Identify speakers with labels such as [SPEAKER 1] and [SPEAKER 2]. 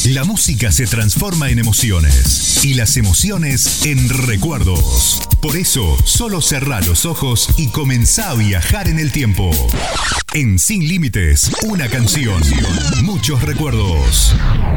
[SPEAKER 1] La música se transforma en emociones y las emociones en recuerdos. Por eso, solo cerrá los ojos y comenzá a viajar en el tiempo. En Sin Límites, una canción, muchos recuerdos.